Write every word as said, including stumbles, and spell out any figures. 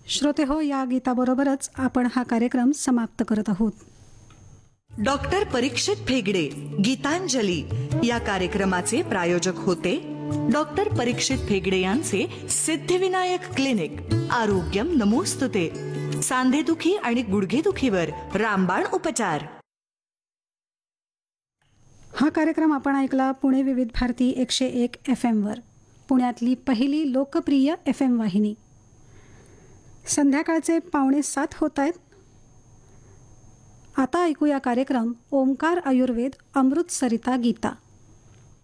श्रोते हो, या गीताबरोबरच आपण हा कार्यक्रम समाप्त करत आहोत. डॉक्टर परीक्षित भेगडे गीतांजली या कार्यक्रमाचे प्रायोजक होते डॉक्टर परीक्षित भेगडे यांचे सिद्धिविनायक क्लिनिक. आरोग्यम नमोस्तुते. सांधेदुखी आणि गुडघेदुखीवर रामबाण उपचार. हा कार्यक्रम आपण ऐकला पुणे विविध भारती एकशे एक एफ एमवर, पुण्यातली पहिली लोकप्रिय एफ एम वाहिनी. संध्याकाळचे पावणे सात होत आहेत. आता ऐकूया कार्यक्रम ओंकार आयुर्वेद अमृत सरिता गीता.